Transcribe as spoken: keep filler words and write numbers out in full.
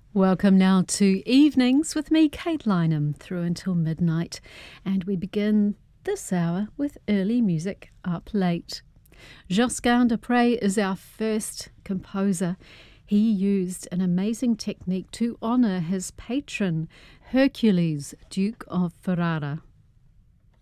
Welcome now to Evenings with me, Kate Lynham, through until midnight. And we begin this hour with early music up late. Josquin des Prez is our first composer. He used an amazing technique to honour his patron, Hercules, Duke of Ferrara.